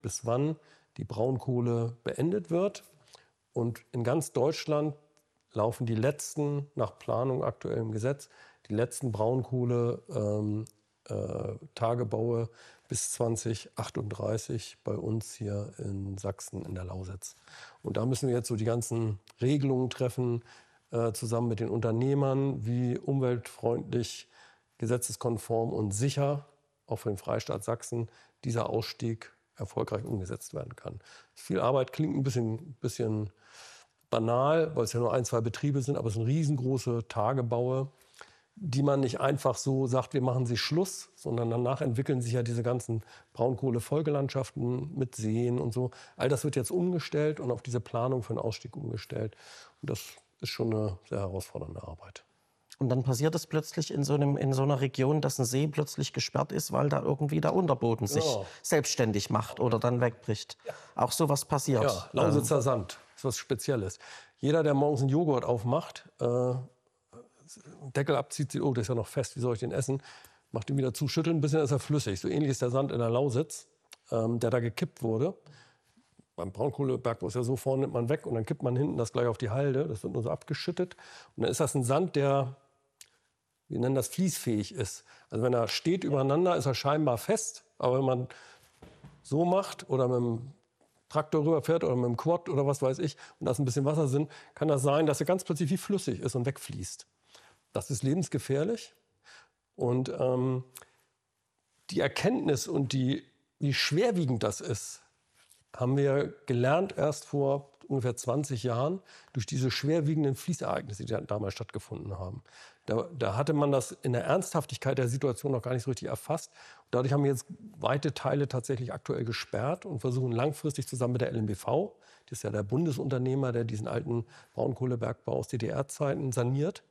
bis wann die Braunkohle beendet wird. Und in ganz Deutschland laufen die letzten, nach Planung aktuell im Gesetz, die letzten Braunkohle-Tagebaue bis 2038 bei uns hier in Sachsen in der Lausitz. Und da müssen wir jetzt so die ganzen Regelungen treffen, zusammen mit den Unternehmern, wie umweltfreundlich, gesetzeskonform und sicher, auch für den Freistaat Sachsen, dieser Ausstieg erfolgreich umgesetzt werden kann. Viel Arbeit, klingt ein bisschen banal, weil es ja nur 1, 2 Betriebe sind, aber es sind riesengroße Tagebaue, die man nicht einfach so sagt, wir machen sie Schluss, sondern danach entwickeln sich ja diese ganzen Braunkohle-Folgelandschaften mit Seen und so. All das wird jetzt umgestellt und auf diese Planung für den Ausstieg umgestellt. Und das ist schon eine sehr herausfordernde Arbeit. Und dann passiert es plötzlich in so einer Region, dass ein See plötzlich gesperrt ist, weil da irgendwie der Unterboden sich selbstständig macht oder dann wegbricht. Ja. Auch sowas passiert. Ja, Lausitzer Sand ist was Spezielles. Jeder, der morgens einen Joghurt aufmacht, Deckel abzieht, oh, der ist ja noch fest, wie soll ich den essen? Macht ihn wieder zu, schüttelt ein bisschen, ist er flüssig. So ähnlich ist der Sand in der Lausitz, der da gekippt wurde. Beim Braunkohlebergbau ist ja so, vorne nimmt man weg und dann kippt man hinten das gleich auf die Halde. Das wird nur so abgeschüttet. Und dann ist das ein Sand, der, wir nennen das, fließfähig ist. Also wenn er steht übereinander, ist er scheinbar fest. Aber wenn man so macht oder mit dem Traktor rüberfährt oder mit dem Quad oder was weiß ich, und da ist ein bisschen Wasser drin, kann das sein, dass er ganz plötzlich wie flüssig ist und wegfließt. Das ist lebensgefährlich. Und die Erkenntnis und wie schwerwiegend das ist, haben wir gelernt erst vor ungefähr 20 Jahren durch diese schwerwiegenden Fließereignisse, die damals stattgefunden haben. Da hatte man das in der Ernsthaftigkeit der Situation noch gar nicht so richtig erfasst. Dadurch haben wir jetzt weite Teile tatsächlich aktuell gesperrt und versuchen langfristig zusammen mit der LMBV, das ist ja der Bundesunternehmer, der diesen alten Braunkohlebergbau aus DDR-Zeiten saniert,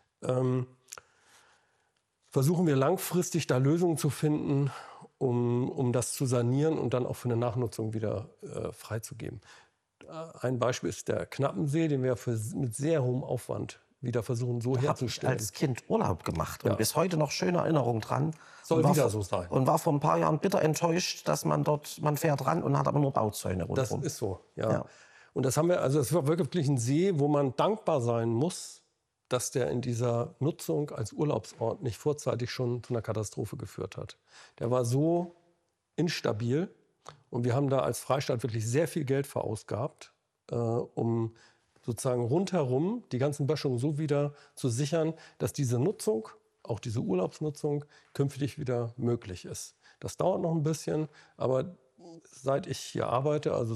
versuchen wir langfristig da Lösungen zu finden, um das zu sanieren und dann auch für eine Nachnutzung wieder freizugeben. Ein Beispiel ist der Knappensee, den wir mit sehr hohem Aufwand wieder versuchen so herzustellen. Ich habe als Kind Urlaub gemacht und bis heute noch schöne Erinnerungen dran. Soll wieder so sein. Und war vor ein paar Jahren bitter enttäuscht, dass man fährt ran und hat aber nur Bauzäune rundherum. Das ist so, ja. Und das haben wir, also es war wirklich ein See, wo man dankbar sein muss, dass der in dieser Nutzung als Urlaubsort nicht vorzeitig schon zu einer Katastrophe geführt hat. Der war so instabil und wir haben da als Freistaat wirklich sehr viel Geld verausgabt, um sozusagen rundherum die ganzen Böschungen so wieder zu sichern, dass diese Nutzung, auch diese Urlaubsnutzung, künftig wieder möglich ist. Das dauert noch ein bisschen, aber seit ich hier arbeite, also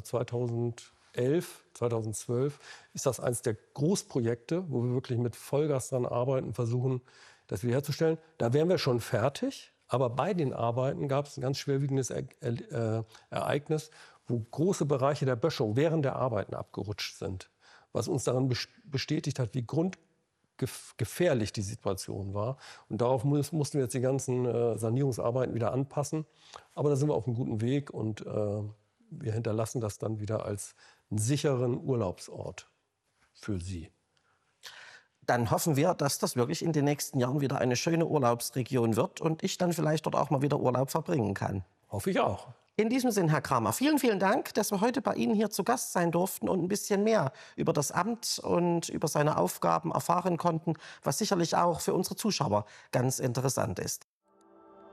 2012, ist das eines der Großprojekte, wo wir wirklich mit Vollgas dran arbeiten, versuchen, das wiederherzustellen. Da wären wir schon fertig, aber bei den Arbeiten gab es ein ganz schwerwiegendes Ereignis, wo große Bereiche der Böschung während der Arbeiten abgerutscht sind, was uns daran bestätigt hat, wie grundgefährlich die Situation war. Und darauf mussten wir jetzt die ganzen Sanierungsarbeiten wieder anpassen. Aber da sind wir auf einem guten Weg und wir hinterlassen das dann wieder als einen sicheren Urlaubsort für Sie. Dann hoffen wir, dass das wirklich in den nächsten Jahren wieder eine schöne Urlaubsregion wird und ich dann vielleicht dort auch mal wieder Urlaub verbringen kann. Hoffe ich auch. In diesem Sinn, Herr Kramer, vielen, vielen Dank, dass wir heute bei Ihnen hier zu Gast sein durften und ein bisschen mehr über das Amt und über seine Aufgaben erfahren konnten, was sicherlich auch für unsere Zuschauer ganz interessant ist.